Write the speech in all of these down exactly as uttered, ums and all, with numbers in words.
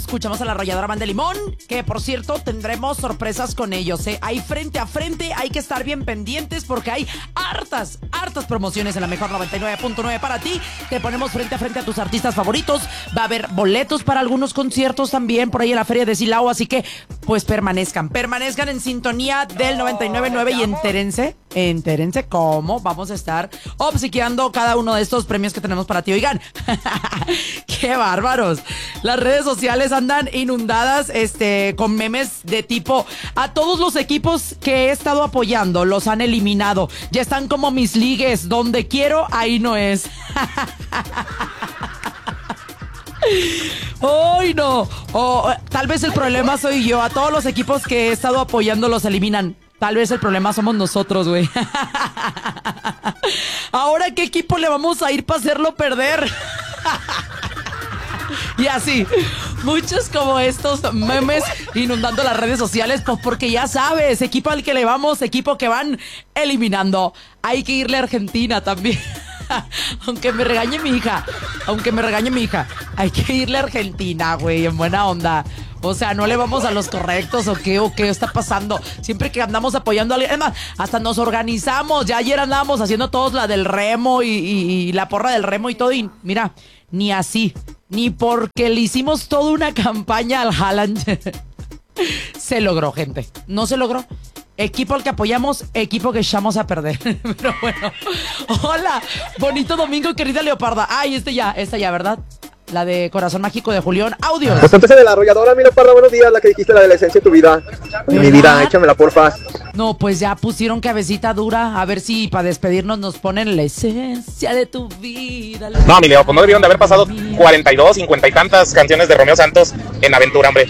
Escuchamos a la Arrolladora Banda de Limón, que por cierto tendremos sorpresas con ellos, ¿eh? Hay frente a frente, hay que estar bien pendientes porque hay hartas, hartas promociones en la mejor noventa y nueve punto nueve para ti. Te ponemos frente a frente a tus artistas favoritos. Va a haber boletos para algunos conciertos también por ahí en la Feria de Silao, así que pues permanezcan, permanezcan en sintonía del noventa y nueve punto nueve y entérense, entérense cómo vamos a estar obsequiando cada uno de estos premios que tenemos para ti. Oigan, qué bárbaros. Las redes sociales andan inundadas este, con memes de tipo: a todos los equipos que he estado apoyando los han eliminado. Ya están como mis ligues, donde quiero, ahí no es. ¡Ay, no! O tal vez el problema soy yo. A todos los equipos que he estado apoyando los eliminan. Tal vez el problema somos nosotros, güey. Ahora, ¿qué equipo le vamos a ir para hacerlo perder? Y así, muchos como estos memes inundando las redes sociales, pues porque ya sabes, equipo al que le vamos, equipo que van eliminando. Hay que irle a Argentina también. Aunque me regañe mi hija, aunque me regañe mi hija, hay que irle a Argentina, güey, en buena onda. O sea, ¿no le vamos a los correctos o qué? ¿O qué está pasando? Siempre que andamos apoyando a alguien, además, hasta nos organizamos. Ya ayer andábamos haciendo todos la del remo y, y, y la porra del remo y todo. Y mira, ni así, ni porque le hicimos toda una campaña al Haaland se logró, gente. No se logró. Equipo al que apoyamos, equipo que echamos a perder. Pero bueno, hola, bonito domingo, querida Leoparda. Ay, este ya, esta ya, ¿verdad? La de Corazón Mágico de Julián. Audios. Pues entonces de la Arrolladora, mi Leoparda, buenos días, la que dijiste, la de la esencia de tu vida. De mi vida, échamela, porfa. No, pues ya pusieron cabecita dura. A ver si para despedirnos nos ponen la esencia de tu vida. No, mi Leo, pues no debieron de haber pasado cuarenta y dos, cincuenta y tantas canciones de Romeo Santos en Aventura, hombre.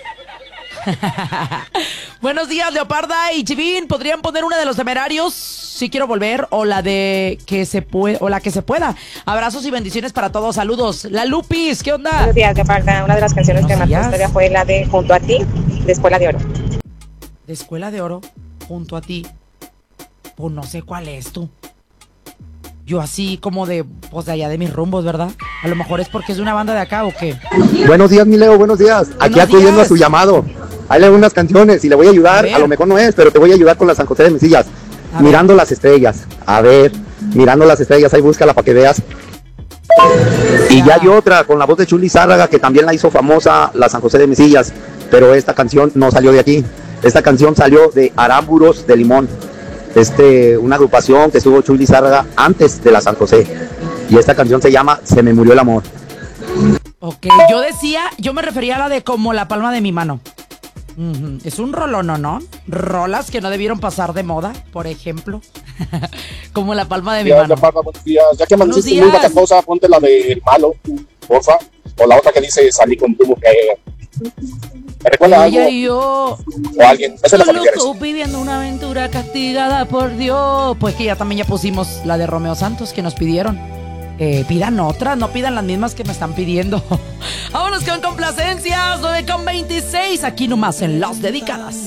Buenos días, Leoparda y Chivín. ¿Podrían poner una de Los Temerarios? Si quiero volver, o la de que se puede, o la que se pueda. Abrazos y bendiciones para todos. Saludos. La Lupis, ¿qué onda? Buenos días, Leoparda. Una de las canciones que marcó historia fue la de Junto a ti, de Escuela de Oro. De Escuela de Oro, Junto a ti. Pues no sé cuál es tú. Yo así como de, pues de allá de mis rumbos, ¿verdad? A lo mejor es porque es de una banda de acá o qué. Buenos días, mi Leo, buenos días. Aquí Buenos acudiendo días. a su llamado. Hay algunas canciones y le voy a ayudar. A A, lo mejor no es, pero te voy a ayudar con la San José de Mesillas. A Mirando las estrellas. A ver, mirando las estrellas, ahí búscala para que veas. Y ya hay otra con la voz de Chuli Zárraga que también la hizo famosa, la San José de Mesillas. Pero esta canción no salió de aquí. Esta canción salió de Arámburos de Limón. Este, una agrupación que estuvo Chuli Zárraga antes de la San José. Y esta canción se llama Se me murió el amor. Ok, yo decía, yo me refería a la de Como la palma de mi mano. Uh-huh. Es un rolón, ¿no? ¿no? Rolas que no debieron pasar de moda, por ejemplo. Como la palma de mi Ya, mano. Leoparda, buenos días. Ya que Buenos amaneciste muy días. batacosa, ponte la del malo, porfa. O la otra que dice Salí con tu mujer. ¿Me recuerda algo? Ella y yo, O alguien. Esa es la solo familiares. tú pidiendo una aventura castigada por Dios. Pues que ya también ya pusimos la de Romeo Santos que nos pidieron. Eh, pidan otras, no pidan las mismas que me están pidiendo. Vámonos con complacencias, nueve con veintiséis, aquí nomás en Las Dedicadas.